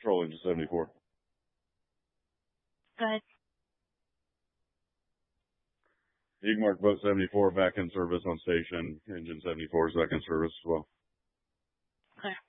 control engine 74. Go ahead. You can mark boat 74 back in service on station. Engine 74 is back in service as well. Okay.